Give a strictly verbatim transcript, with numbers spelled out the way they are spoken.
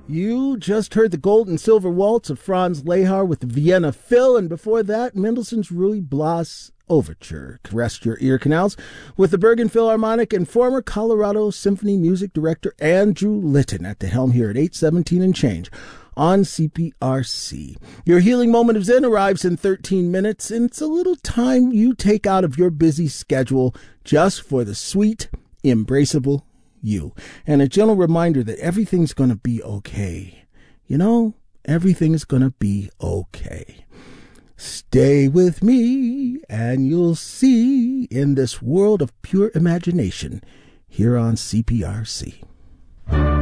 You just heard the Gold and Silver Waltz of Franz Lehar with the Vienna Phil, and before that, Mendelssohn's Ruy Blas Overture caressed your ear canals with the Bergen Philharmonic and former Colorado Symphony music director Andrew Litton at the helm here at eight seventeen and change on C P R C. Your healing moment of Zen arrives in thirteen minutes, and it's a little time you take out of your busy schedule just for the sweet, embraceable you. And a gentle reminder that everything's going to be okay. You know, everything's going to be okay. Stay with me and you'll see in this world of pure imagination here on C P R C.